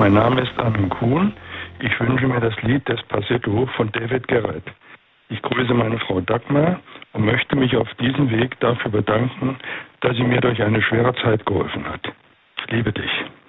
Mein Name ist Armin Kuhn. Ich wünsche mir das Lied Despacito von David Garrett. Ich grüße meine Frau Dagmar und möchte mich auf diesem Weg dafür bedanken, dass sie mir durch eine schwere Zeit geholfen hat. Ich liebe dich.